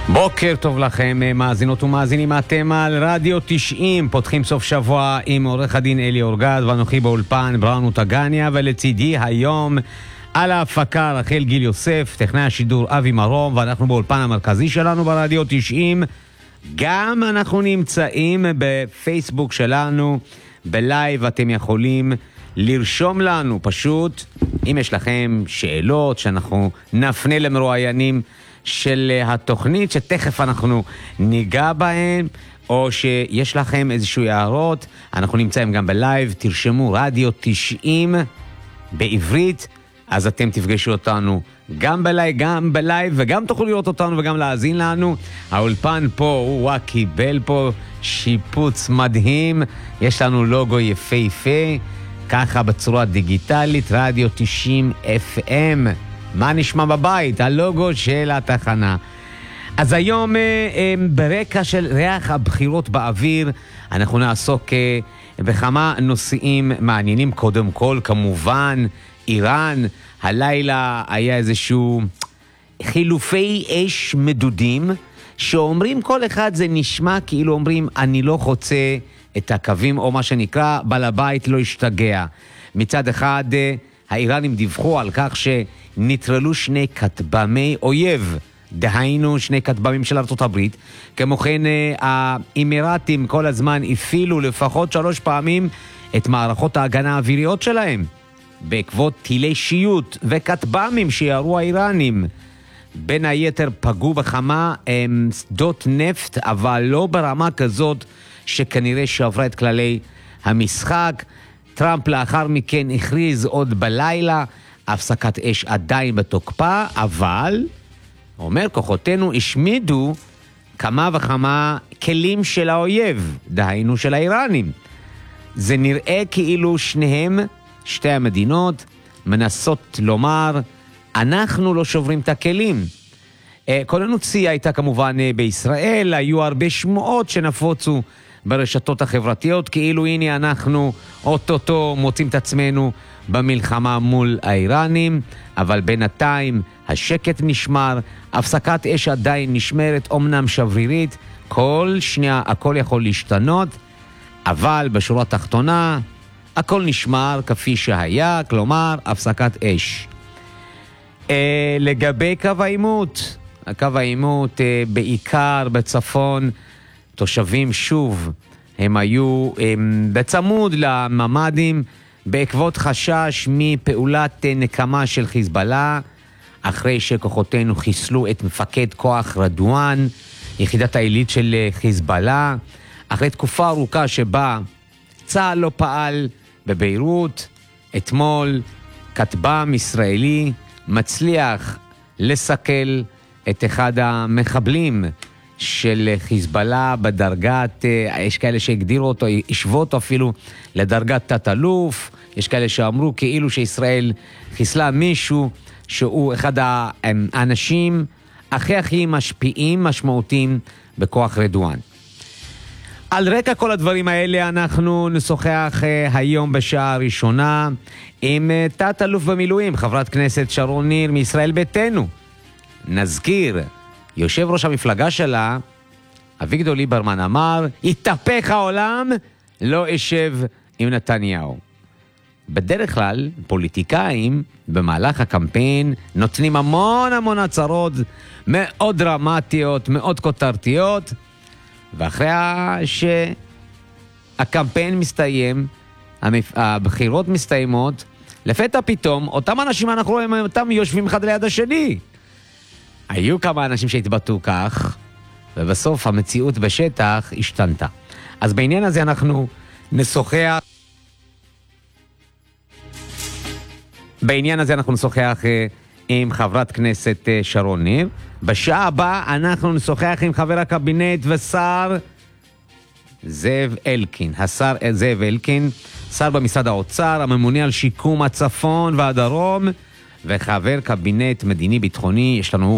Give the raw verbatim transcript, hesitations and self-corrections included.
בוקר טוב לכם, מאזינות ומאזינים, אתם על רדיו תשעים, פותחים סוף שבוע עם עורך הדין אלי אורגד ואנוכי באולפן בראנו טגניה, ולצידי היום על ההפקה רחל גיל יוסף, טכנאי השידור אבי מרום, ואנחנו באולפן המרכזי שלנו ברדיו תשעים. גם אנחנו נמצאים בפייסבוק שלנו בלייב, אתם יכולים לרשום לנו פשוט אם יש לכם שאלות שאנחנו נפנה למרואיינים של התוכנית שתכף אנחנו ניגע בהן, או שיש לכם איזשהו הערות, אנחנו נמצאים גם בלייב, תרשמו רדיו תשעים בעברית, אז אתם תפגשו אותנו גם בלייב, גם בלייב, וגם תוכלו לראות אותנו וגם להאזין לנו. האולפן פה, הוא קיבל פה שיפוץ מדהים, יש לנו לוגו יפהפה, ככה בצורה דיגיטלית, רדיו תשעים אף אם. מה נשמע בבית? הלוגו של התחנה. אז היום ברקע של ריח הבחירות באוויר, אנחנו נעסוק בכמה נושאים מעניינים. קודם כל, כמובן, איראן. הלילה היה איזשהו חילופי אש מדודים, שאומרים כל אחד זה נשמע כאילו אומרים אני לא חוצה את הקווים, או מה שנקרא בעל הבית לא השתגע. מצד אחד האיראנים דיווחו על כך שנטרלו שני כטב"מי אויב, דהיינו שני כטב"מים של ארצות הברית. כמו כן האמירתים כל הזמן הפעילו לפחות שלוש פעמים את מערכות ההגנה האוויריות שלהם בעקבות טילי שיוט וכטב"מים שירו האיראנים. בין היתר פגעו בכמה הם, שדות נפט, אבל לא ברמה כזאת שכנראה שעברה את כללי המשחק. טראמפ לאחר מכן הכריז עוד בלילה, הפסקת אש עדיין בתוקפה, אבל אומר כוחותינו השמידו כמה וכמה כלים של האויב, דהיינו של האיראנים. זה נראה כאילו שניהם, שתי המדינות, מנסות לומר אנחנו לא שוברים את הכלים. כל הנוציא הייתה כמובן בישראל, היו הרבה שמועות שנפוצו ברשתות החברתיות, כאילו הנה אנחנו אוטוטו מוצאים את עצמנו במלחמה מול האיראנים, אבל בינתיים השקט נשמר, הפסקת אש עדיין נשמרת, אומנם שברירית, כל שנייה הכל יכול להשתנות, אבל בשורה התחתונה הכל נשמר כפי שהיה, כלומר הפסקת אש. אה, לגבי קו העימות, הקו העימות אה, בעיקר בצפון, תושבים שוב, הם היו הם, בצמוד לממדים בעקבות חשש מפעולת נקמה של חיזבאללה, אחרי שכוחותינו חיסלו את מפקד כוח רדואן, יחידת העילית של חיזבאללה, אחרי תקופה ארוכה שבה צה"ל לא פעל בביירות. אתמול כטב"ם ישראלי מצליח לסכל את אחד המחבלים של חיזבאללה בדרגת, יש כאלה שהגדירו אותו, השוו אותו אפילו לדרגת תת-אלוף, יש כאלה שאמרו כאילו שישראל חיסלה מישהו שהוא אחד האנשים הכי הכי משפיעים, משמעותיים בכוח רדואן. על רקע כל הדברים האלה אנחנו נשוחח היום בשעה הראשונה עם תת-אלוף במילואים, חברת כנסת שרון ניר מישראל ביתנו. נזכיר, יושב ראש המפלגה שלה, אביגדור ליברמן, אמר, יתהפך העולם, לא אשב עם נתניהו. בדרך כלל, פוליטיקאים במהלך הקמפיין נותנים המון המון הצהרות מאוד דרמטיות, מאוד כותרתיות, ואחרי שהקמפיין מסתיים, הבחירות מסתיימות, לפתע פתאום, אותם אנשים אנחנו רואים אותם יושבים אחד ליד השני. היו כמה אנשים שהתבטאו כך, ובסוף המציאות בשטח השתנתה. אז בעניין הזה אנחנו נשוחח, בעניין הזה אנחנו נשוחח עם חברת כנסת שרון ניר. בשעה הבאה אנחנו נשוחח עם חבר הקבינט ושר זאב אלקין, השר זאב אלקין, שר במשרד האוצר, הממונה על שיקום הצפון והדרום, וחבר קבינט מדיני ביטחוני. יש לנו